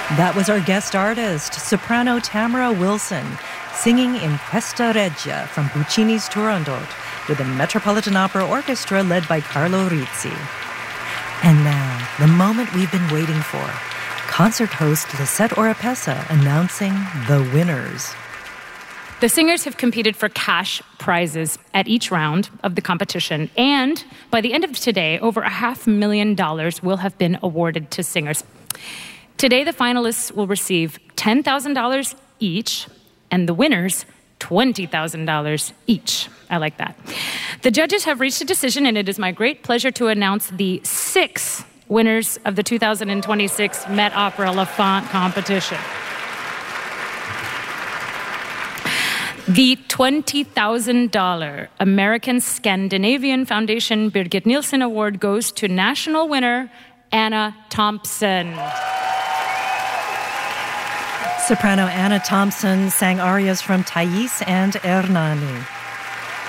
That was our guest artist, soprano Tamara Wilson, singing in Questa Regia from Puccini's Turandot with the Metropolitan Opera Orchestra led by Carlo Rizzi. And now, the moment we've been waiting for. Concert host Lisette Oropesa announcing the winners. The singers have competed for cash prizes at each round of the competition, and by the end of today, over $500,000 will have been awarded to singers. Today, the finalists will receive $10,000 each, and the winners, $20,000 each. I like that. The judges have reached a decision, and it is my great pleasure to announce the 6 winners of the 2026 Met Opera LaFont competition. The $20,000 American Scandinavian Foundation Birgit Nilsson Award goes to national winner Anna Thompson. Soprano Anna Thompson sang arias from Thais and Ernani.